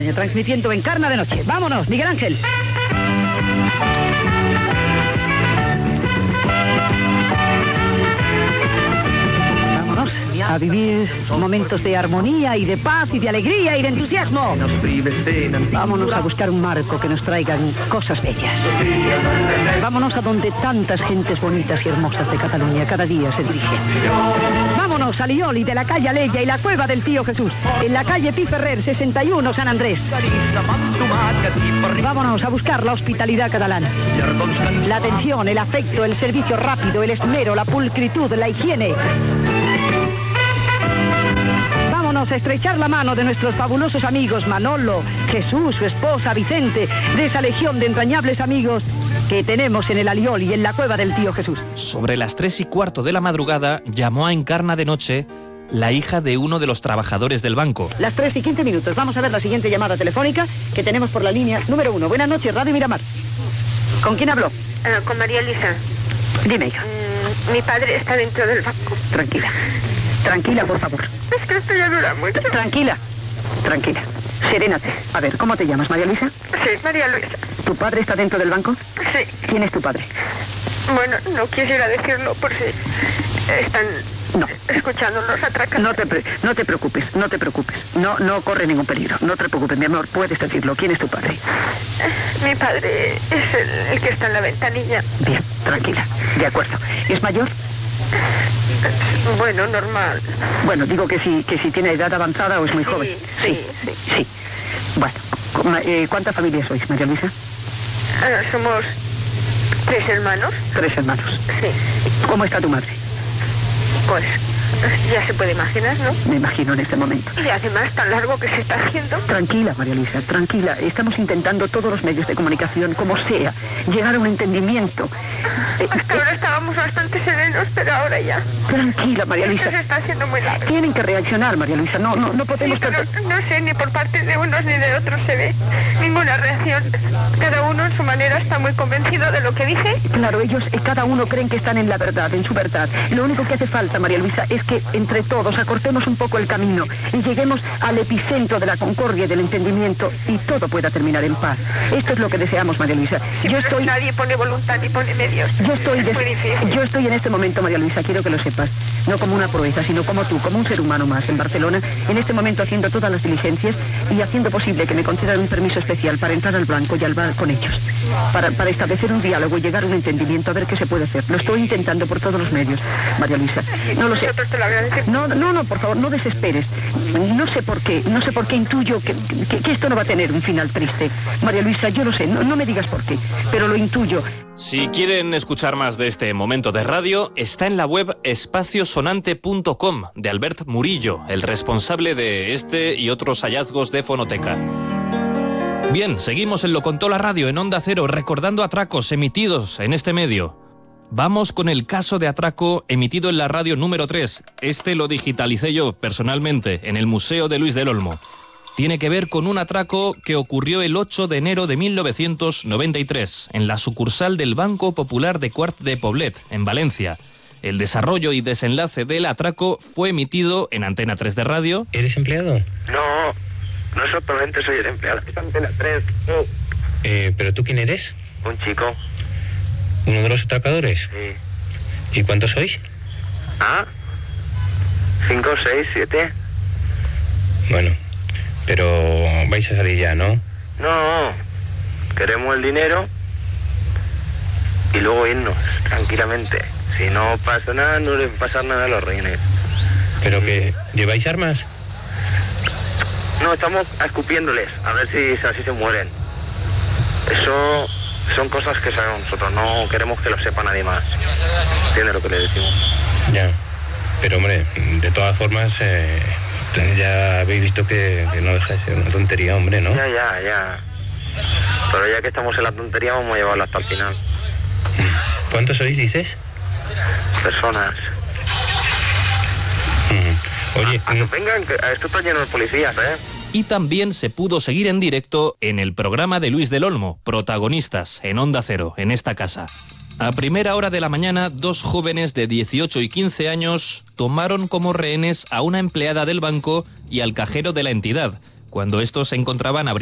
Transmitiendo Encarna de noche. Vámonos, Miguel Ángel. Vámonos a vivir momentos de armonía y de paz y de alegría y de entusiasmo. Vámonos a buscar un marco que nos traigan cosas bellas. Vámonos a donde tantas gentes bonitas y hermosas de Cataluña cada día se dirigen. Vámonos a Lioli, de la calle Aleya y la cueva del Tío Jesús, en la calle Pi Ferrer, 61 San Andrés. Vámonos a buscar la hospitalidad catalana, la atención, el afecto, el servicio rápido, el esmero, la pulcritud, la higiene. Vámonos a estrechar la mano de nuestros fabulosos amigos Manolo, Jesús, su esposa, Vicente, de esa legión de entrañables amigos que tenemos en el Alioli y en la cueva del Tío Jesús. Sobre las 3:15 de la madrugada llamó a Encarna de noche la hija de uno de los trabajadores del banco. Las 3:15. Vamos a ver la siguiente llamada telefónica que tenemos por la línea número 1. Buenas noches, Radio Miramar. ¿Con quién habló? Con María Elisa. Dime, hija. Mi padre está dentro del banco. Tranquila. Tranquila, por favor. Es que esto ya dura mucho. Tranquila. Tranquila. Serénate. A ver, ¿cómo te llamas, María Luisa? Sí, María Luisa. ¿Tu padre está dentro del banco? Sí. ¿Quién es tu padre? Bueno, no quisiera decirlo por si están escuchando los atracadores. No te preocupes. No corre ningún peligro. No te preocupes, mi amor, puedes decirlo. ¿Quién es tu padre? Mi padre es el que está en la ventanilla. Bien, tranquila. De acuerdo. ¿Es mayor? Bueno, normal. Bueno, digo que si tiene edad avanzada o es muy joven. Sí. Bueno, ¿cuántas familias sois, María Luisa? Somos 3 hermanos. 3 hermanos. Sí. ¿Cómo está tu madre? Pues ya se puede imaginar, ¿no? Me imagino en este momento. Y además tan largo que se está haciendo. Tranquila, María Luisa, tranquila. Estamos intentando todos los medios de comunicación, como sea, llegar a un entendimiento. Hasta ahora estábamos bastante serenos, pero ahora ya. Tranquila, María Luisa. Esto se está haciendo muy largo. Tienen que reaccionar, María Luisa. No podemos... Sí, no sé, ni por parte de unos ni de otros se ve ninguna reacción. Cada uno en su manera está muy convencido de lo que dice. Claro, ellos, cada uno creen que están en la verdad, en su verdad. Lo único que hace falta, María Luisa, es que entre todos acortemos un poco el camino y lleguemos al epicentro de la concordia y del entendimiento y todo pueda terminar en paz. Esto es lo que deseamos, María Luisa. Nadie pone voluntad ni pone medios. Yo estoy en este momento, María Luisa, quiero que lo sepas, no como una proeza, sino como tú, como un ser humano más en Barcelona, en este momento haciendo todas las diligencias y haciendo posible que me concedan un permiso especial para entrar al blanco y al bar con ellos, para establecer un diálogo y llegar a un entendimiento, a ver qué se puede hacer. Lo estoy intentando por todos los medios, María Luisa. No lo sé. No, por favor, no desesperes. No sé por qué intuyo que esto no va a tener un final triste. María Luisa, yo lo sé, no me digas por qué, pero lo intuyo. Si quieren escuchar más de este momento de radio, está en la web espaciosonante.com de Albert Murillo, el responsable de este y otros hallazgos de Fonoteca. Bien, seguimos en Lo Contó la Radio en Onda Cero, recordando atracos emitidos en este medio. Vamos con el caso de atraco emitido en la radio número 3. Este lo digitalicé yo, personalmente, en el Museo de Luis del Olmo. Tiene que ver con un atraco que ocurrió el 8 de enero de 1993, en la sucursal del Banco Popular de Quart de Poblet, en Valencia. El desarrollo y desenlace del atraco fue emitido en Antena 3 de radio. ¿Eres empleado? No exactamente soy el empleado. Es Antena 3. ¿Pero tú quién eres? Un chico. ¿Uno de los atracadores? Sí. ¿Y cuántos sois? 5, 6, 7. Bueno, pero vais a salir ya, ¿no? No, queremos el dinero y luego irnos tranquilamente. Si no pasa nada, no les pasa nada a los rehenes. ¿Pero qué? ¿Lleváis armas? No, estamos escupiéndoles, a ver si así se mueren. Eso son cosas que sabemos nosotros, no queremos que lo sepa nadie más. ¿Entiendes lo que le decimos? Ya, pero hombre, de todas formas, ya habéis visto que no deja de ser una tontería, hombre, ¿no? Ya. Pero ya que estamos en la tontería, vamos a llevarlo hasta el final. ¿Cuántos sois, dices? Personas. Oye, vengan, que esto está lleno de policías, Y también se pudo seguir en directo en el programa de Luis del Olmo, Protagonistas, en Onda Cero, en esta casa. A primera hora de la mañana, 2 jóvenes de 18 y 15 años tomaron como rehenes a una empleada del banco y al cajero de la entidad, cuando estos se encontraban